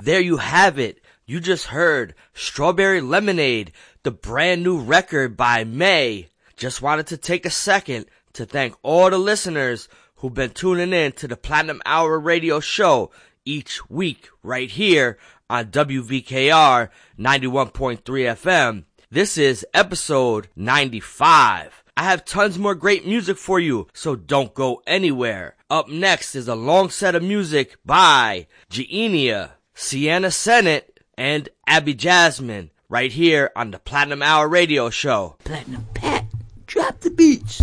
There you have it. You just heard Strawberry Lemonade, the brand new record by May. Just wanted to take a second to thank all the listeners who've been tuning in to the Platinum Hour radio show each week right here on WVKR 91.3 FM. This is episode 95. I have tons more great music for you, so don't go anywhere. Up next is a long set of music by Genia, Sienna Sennett, and Abby Jasmine right here on the Platinum Hour radio show. Platinum Pat, drop the beats.